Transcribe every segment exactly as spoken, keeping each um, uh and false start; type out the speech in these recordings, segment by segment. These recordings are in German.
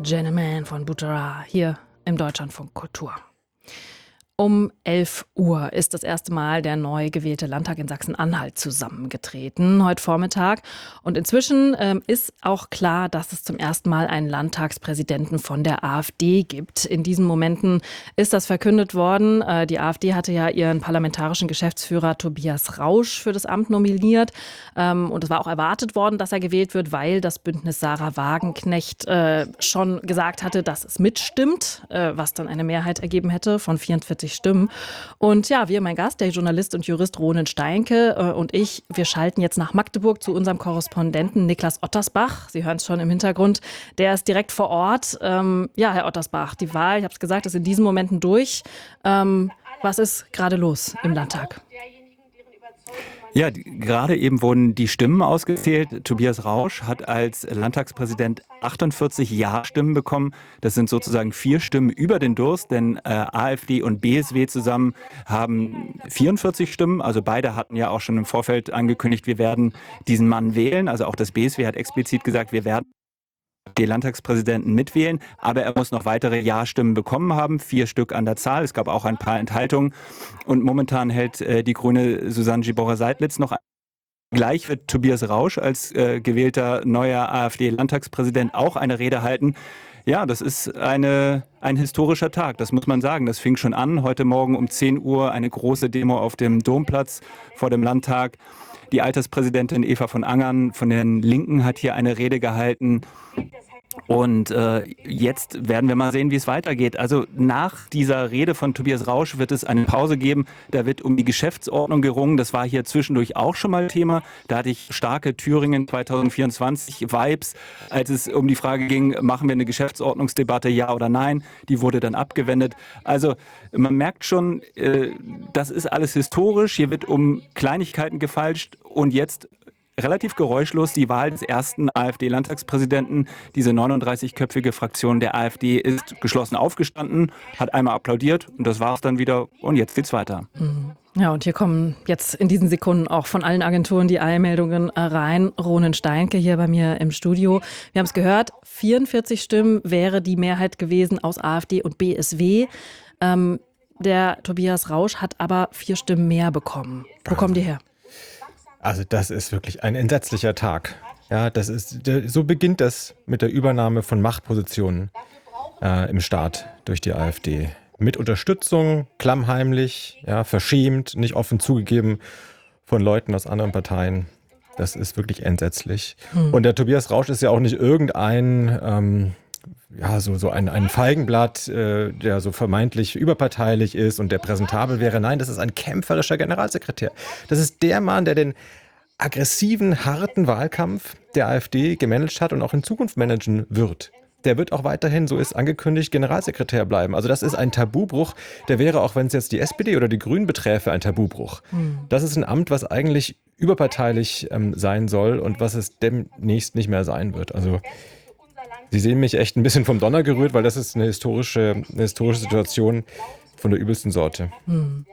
Gentleman von Butera hier im Deutschlandfunk Kultur. Um elf Uhr ist das erste Mal der neu gewählte Landtag in Sachsen-Anhalt zusammengetreten, heute Vormittag. Und inzwischen ähm, ist auch klar, dass es zum ersten Mal einen Landtagspräsidenten von der AfD gibt. In diesen Momenten ist das verkündet worden. Äh, die AfD hatte ja ihren parlamentarischen Geschäftsführer Tobias Rausch für das Amt nominiert. Ähm, und es war auch erwartet worden, dass er gewählt wird, weil das Bündnis Sarah Wagenknecht äh, schon gesagt hatte, dass es mitstimmt, äh, was dann eine Mehrheit ergeben hätte von vierundvierzig Stimmen. Und ja, wir, mein Gast, der Journalist und Jurist Ronen Steinke äh, und ich, wir schalten jetzt nach Magdeburg zu unserem Korrespondenten Niklas Ottersbach. Sie hören es schon im Hintergrund. Der ist direkt vor Ort. Ähm, ja, Herr Ottersbach, die Wahl, ich habe es gesagt, ist in diesen Momenten durch. Ähm, was ist gerade los im Landtag? Ja, die, gerade eben wurden die Stimmen ausgezählt. Tobias Rausch hat als Landtagspräsident achtundvierzig Ja-Stimmen bekommen. Das sind sozusagen vier Stimmen über den Durst, denn äh, AfD und B S W zusammen haben vierundvierzig Stimmen. Also beide hatten ja auch schon im Vorfeld angekündigt, wir werden diesen Mann wählen. Also auch das B S W hat explizit gesagt, wir werden den Landtagspräsidenten mitwählen, aber er muss noch weitere Ja-Stimmen bekommen haben, vier Stück an der Zahl. Es gab auch ein paar Enthaltungen und momentan hält äh, die Grüne Susanne Giborra-Seidlitz noch. Gleich wird Tobias Rausch als äh, gewählter neuer AfD-Landtagspräsident auch eine Rede halten. Ja, das ist eine, ein historischer Tag, das muss man sagen. Das fing schon an, heute Morgen um zehn Uhr eine große Demo auf dem Domplatz vor dem Landtag. Die Alterspräsidentin Eva von Angern von den Linken hat hier eine Rede gehalten. Und äh, jetzt werden wir mal sehen, wie es weitergeht. Also nach dieser Rede von Tobias Rausch wird es eine Pause geben. Da wird um die Geschäftsordnung gerungen. Das war hier zwischendurch auch schon mal Thema. Da hatte ich starke Thüringen zwanzig vierundzwanzig Vibes, als es um die Frage ging, machen wir eine Geschäftsordnungsdebatte, ja oder nein. Die wurde dann abgewendet. Also man merkt schon, äh, das ist alles historisch. Hier wird um Kleinigkeiten gefeilscht und jetzt relativ geräuschlos die Wahl des ersten AfD-Landtagspräsidenten. Diese neununddreißigköpfige Fraktion der AfD ist geschlossen aufgestanden, hat einmal applaudiert und das war es dann wieder und jetzt geht's weiter. Ja, und hier kommen jetzt in diesen Sekunden auch von allen Agenturen die Eilmeldungen rein. Ronen Steinke hier bei mir im Studio. Wir haben es gehört, vierundvierzig Stimmen wäre die Mehrheit gewesen aus AfD und B S W. Ähm, der Tobias Rausch hat aber vier Stimmen mehr bekommen. Wo kommen die her? Also das ist wirklich ein entsetzlicher Tag. Ja, das ist, so beginnt das mit der Übernahme von Machtpositionen äh, im Staat durch die AfD. Mit Unterstützung, klammheimlich, ja, verschämt, nicht offen zugegeben von Leuten aus anderen Parteien. Das ist wirklich entsetzlich. Hm. Und der Tobias Rausch ist ja auch nicht irgendein ähm, ja, so, so ein, ein Feigenblatt, äh, der so vermeintlich überparteilich ist und der präsentabel wäre. Nein, das ist ein kämpferischer Generalsekretär. Das ist der Mann, der den aggressiven, harten Wahlkampf der AfD gemanagt hat und auch in Zukunft managen wird. Der wird auch weiterhin, so ist angekündigt, Generalsekretär bleiben. Also das ist ein Tabubruch. Der wäre, auch wenn es jetzt die S P D oder die Grünen beträfe, ein Tabubruch. Mhm. Das ist ein Amt, was eigentlich überparteilich ähm, sein soll und was es demnächst nicht mehr sein wird. Also Sie sehen mich echt ein bisschen vom Donner gerührt, weil das ist eine historische, eine historische Situation von der übelsten Sorte. Hm.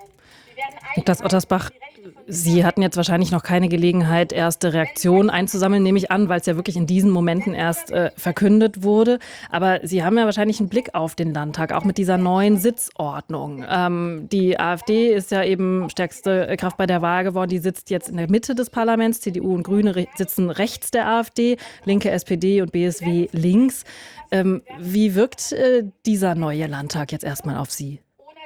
Niklas Ottersbach, Sie hatten jetzt wahrscheinlich noch keine Gelegenheit, erste Reaktionen einzusammeln, nehme ich an, weil es ja wirklich in diesen Momenten erst äh, verkündet wurde. Aber Sie haben ja wahrscheinlich einen Blick auf den Landtag, auch mit dieser neuen Sitzordnung. Ähm, die AfD ist ja eben stärkste Kraft bei der Wahl geworden. Die sitzt jetzt in der Mitte des Parlaments. C D U und Grüne re- sitzen rechts der AfD, Linke, S P D und B S W links. Ähm, wie wirkt äh, dieser neue Landtag jetzt erstmal auf Sie?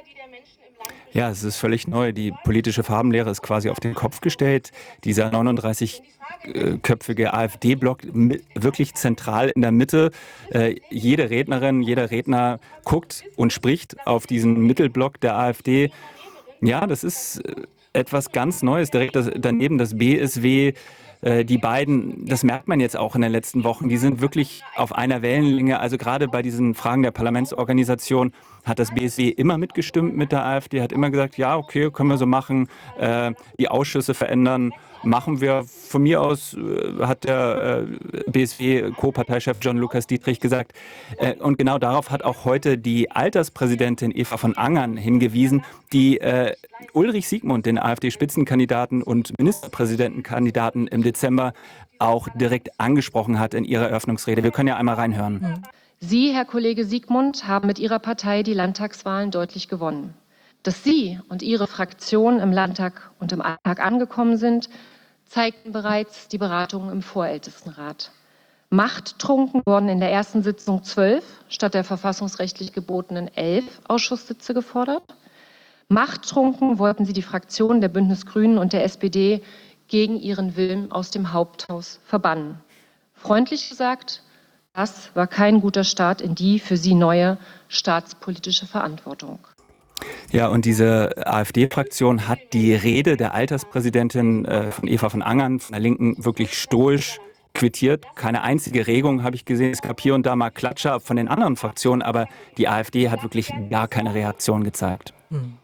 Ja, es ist völlig neu. Die politische Farbenlehre ist quasi auf den Kopf gestellt. Dieser neununddreißigköpfige AfD-Block wirklich zentral in der Mitte. Äh, jede Rednerin, jeder Redner guckt und spricht auf diesen Mittelblock der AfD. Ja, das ist etwas ganz Neues. Direkt das, daneben das B S W. Die beiden, das merkt man jetzt auch in den letzten Wochen, die sind wirklich auf einer Wellenlänge. Also gerade bei diesen Fragen der Parlamentsorganisation hat das B S W immer mitgestimmt mit der AfD, hat immer gesagt, ja, okay, können wir so machen, äh, die Ausschüsse verändern, machen wir. Von mir aus äh, hat der äh, B S W-Co-Parteichef John Lukas Dietrich gesagt. Äh, und genau darauf hat auch heute die Alterspräsidentin Eva von Angern hingewiesen, die äh, Ulrich Siegmund, den AfD-Spitzenkandidaten und Ministerpräsidentenkandidaten im Dezember auch direkt angesprochen hat in ihrer Eröffnungsrede. Wir können ja einmal reinhören. Sie, Herr Kollege Siegmund, haben mit Ihrer Partei die Landtagswahlen deutlich gewonnen. Dass Sie und Ihre Fraktion im Landtag und im Alltag angekommen sind, zeigten bereits die Beratungen im Vorältestenrat. Machttrunken wurden in der ersten Sitzung zwölf statt der verfassungsrechtlich gebotenen elf Ausschusssitze gefordert. Machttrunken wollten sie die Fraktionen der Bündnis-Grünen und der S P D gegen ihren Willen aus dem Haupthaus verbannen. Freundlich gesagt, das war kein guter Start in die für sie neue staatspolitische Verantwortung. Ja, und diese AfD-Fraktion hat die Rede der Alterspräsidentin äh, von Eva von Angern von der Linken wirklich stoisch quittiert. Keine einzige Regung habe ich gesehen. Es gab hier und da mal Klatscher von den anderen Fraktionen, aber die AfD hat wirklich gar keine Reaktion gezeigt.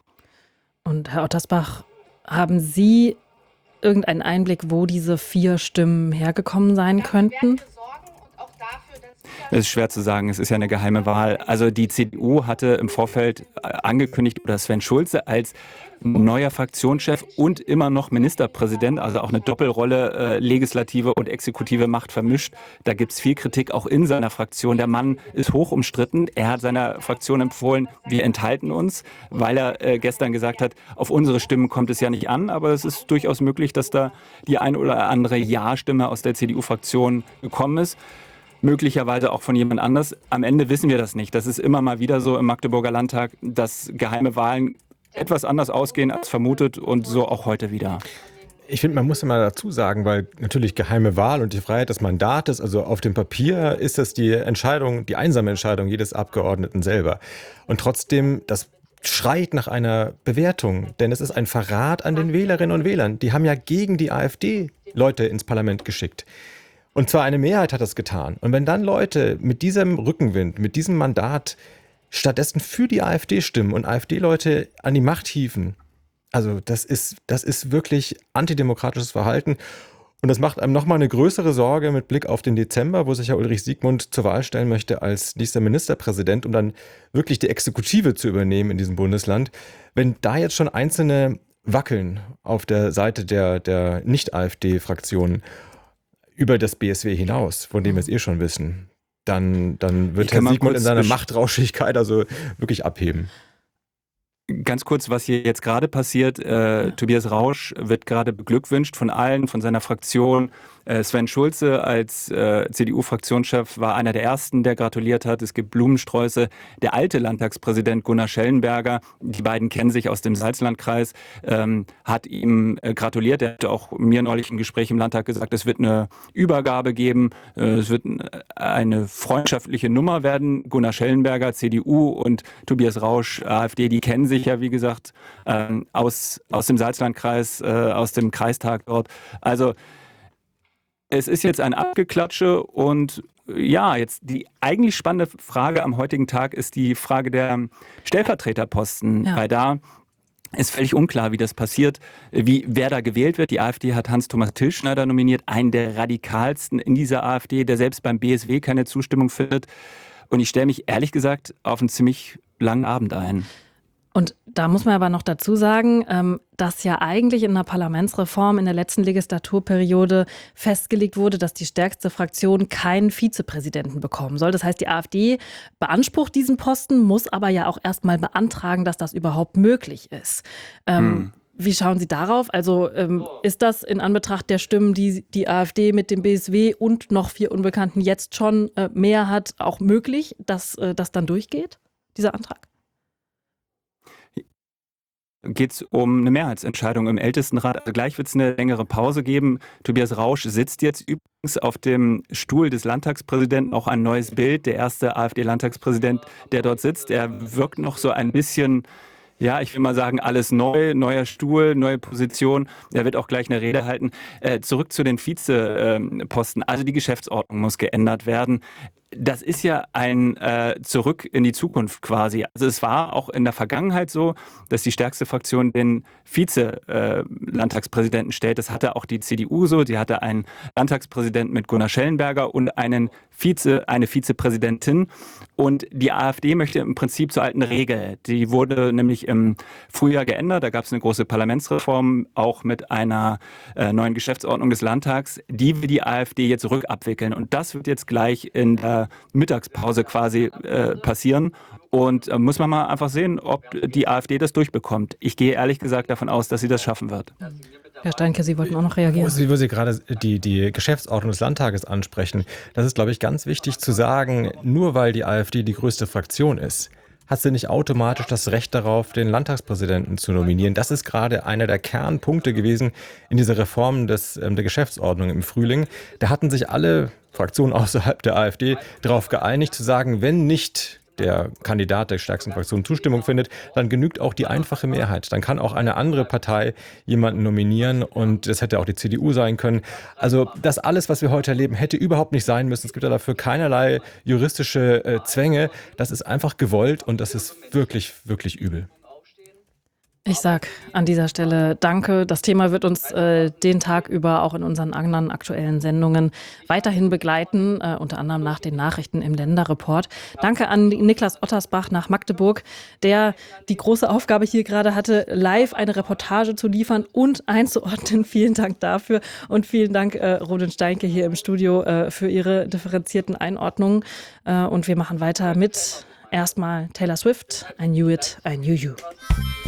Und Herr Ottersbach, haben Sie irgendeinen Einblick, wo diese vier Stimmen hergekommen sein könnten? Es ist schwer zu sagen, es ist ja eine geheime Wahl. Also die C D U hatte im Vorfeld angekündigt, oder Sven Schulze als neuer Fraktionschef und immer noch Ministerpräsident, also auch eine Doppelrolle, äh, Legislative und exekutive Macht vermischt. Da gibt es viel Kritik auch in seiner Fraktion. Der Mann ist hoch umstritten. Er hat seiner Fraktion empfohlen, wir enthalten uns, weil er äh, gestern gesagt hat, auf unsere Stimmen kommt es ja nicht an, aber es ist durchaus möglich, dass da die ein oder andere Ja-Stimme aus der C D U-Fraktion gekommen ist. Möglicherweise auch von jemand anders. Am Ende wissen wir das nicht. Das ist immer mal wieder so im Magdeburger Landtag, dass geheime Wahlen etwas anders ausgehen als vermutet und so auch heute wieder. Ich finde, man muss immer dazu sagen, weil natürlich geheime Wahl und die Freiheit des Mandates, also auf dem Papier ist das die Entscheidung, die einsame Entscheidung jedes Abgeordneten selber. Und trotzdem, das schreit nach einer Bewertung, denn es ist ein Verrat an den Wählerinnen und Wählern. Die haben ja gegen die AfD Leute ins Parlament geschickt. Und zwar eine Mehrheit hat das getan. Und wenn dann Leute mit diesem Rückenwind, mit diesem Mandat stattdessen für die AfD stimmen und AfD-Leute an die Macht hieven, also das ist, das ist wirklich antidemokratisches Verhalten. Und das macht einem nochmal eine größere Sorge mit Blick auf den Dezember, wo sich ja Ulrich Siegmund zur Wahl stellen möchte als nächster Ministerpräsident, um dann wirklich die Exekutive zu übernehmen in diesem Bundesland. Wenn da jetzt schon Einzelne wackeln auf der Seite der, der Nicht-AfD-Fraktionen über das B S W hinaus, von dem wir es eh schon wissen, dann, dann wird Herr Siegmund in seiner Machtrauschigkeit also wirklich abheben. Ganz kurz, was hier jetzt gerade passiert. Äh, ja. Tobias Rausch wird gerade beglückwünscht von allen, von seiner Fraktion. Äh, Sven Schulze als äh, C D U-Fraktionschef war einer der Ersten, der gratuliert hat. Es gibt Blumensträuße. Der alte Landtagspräsident Gunnar Schellenberger, die beiden kennen sich aus dem Salzlandkreis, ähm, hat ihm äh, gratuliert. Er hat auch mir neulich im Gespräch im Landtag gesagt, es wird eine Übergabe geben. Äh, es wird eine freundschaftliche Nummer werden. Gunnar Schellenberger, C D U, und Tobias Rausch, AfD, die kennen sich ja, wie gesagt, ähm, aus, aus dem Salzlandkreis, äh, aus dem Kreistag dort. Also es ist jetzt ein Abgeklatsche und ja, jetzt die eigentlich spannende Frage am heutigen Tag ist die Frage der Stellvertreterposten, ja. Weil da ist völlig unklar, wie das passiert, wie wer da gewählt wird. Die AfD hat Hans-Thomas Tillschneider nominiert, einen der radikalsten in dieser AfD, der selbst beim B S W keine Zustimmung findet. Und ich stelle mich ehrlich gesagt auf einen ziemlich langen Abend ein. Und da muss man aber noch dazu sagen, dass ja eigentlich in einer Parlamentsreform in der letzten Legislaturperiode festgelegt wurde, dass die stärkste Fraktion keinen Vizepräsidenten bekommen soll. Das heißt, die AfD beansprucht diesen Posten, muss aber ja auch erst mal beantragen, dass das überhaupt möglich ist. Hm. Wie schauen Sie darauf? Also ähm, ist das in Anbetracht der Stimmen, die die AfD mit dem B S W und noch vier Unbekannten jetzt schon äh, mehr hat, auch möglich, dass äh, das dann durchgeht, dieser Antrag? Geht es um eine Mehrheitsentscheidung im Ältestenrat. Also gleich wird es eine längere Pause geben. Tobias Rausch sitzt jetzt übrigens auf dem Stuhl des Landtagspräsidenten. Auch ein neues Bild. Der erste AfD-Landtagspräsident, der dort sitzt. Er wirkt noch so ein bisschen, ja, ich will mal sagen, alles neu. Neuer Stuhl, neue Position. Er wird auch gleich eine Rede halten. Äh, zurück zu den Vizeposten. Also die Geschäftsordnung muss geändert werden. Das ist ja ein äh, Zurück in die Zukunft quasi. Also es war auch in der Vergangenheit so, dass die stärkste Fraktion den Vize-Landtagspräsidenten äh, stellt. Das hatte auch die C D U so. Die hatte einen Landtagspräsidenten mit Gunnar Schellenberger und einen Vize, eine Vizepräsidentin. Und die AfD möchte im Prinzip zur alten Regel. Die wurde nämlich im Frühjahr geändert. Da gab es eine große Parlamentsreform, auch mit einer äh, neuen Geschäftsordnung des Landtags. Die will die AfD jetzt rückabwickeln. Und das wird jetzt gleich in der Mittagspause quasi äh, passieren. Und äh, muss man mal einfach sehen, ob die AfD das durchbekommt. Ich gehe ehrlich gesagt davon aus, dass sie das schaffen wird. Herr Steinke, Sie wollten auch noch reagieren. Sie, wo Sie gerade die, die Geschäftsordnung des Landtages ansprechen, das ist, glaube ich, ganz wichtig zu sagen, nur weil die AfD die größte Fraktion ist, hat sie nicht automatisch das Recht darauf, den Landtagspräsidenten zu nominieren. Das ist gerade einer der Kernpunkte gewesen in dieser Reform des, ähm, der Geschäftsordnung im Frühling. Da hatten sich alle Fraktionen außerhalb der AfD darauf geeinigt, zu sagen, wenn nicht der Kandidat der stärksten Fraktion Zustimmung findet, dann genügt auch die einfache Mehrheit. Dann kann auch eine andere Partei jemanden nominieren und das hätte auch die C D U sein können. Also das alles, was wir heute erleben, hätte überhaupt nicht sein müssen. Es gibt ja dafür keinerlei juristische äh, Zwänge. Das ist einfach gewollt und das ist wirklich, wirklich übel. Ich sag an dieser Stelle Danke. Das Thema wird uns äh, den Tag über auch in unseren anderen aktuellen Sendungen weiterhin begleiten, äh, unter anderem nach den Nachrichten im Länderreport. Danke an Niklas Ottersbach nach Magdeburg, der die große Aufgabe hier gerade hatte, live eine Reportage zu liefern und einzuordnen. Vielen Dank dafür und vielen Dank, äh, Roland Steinke hier im Studio, äh, für Ihre differenzierten Einordnungen. Äh, und wir machen weiter mit erstmal Taylor Swift, I Knew It, I Knew You.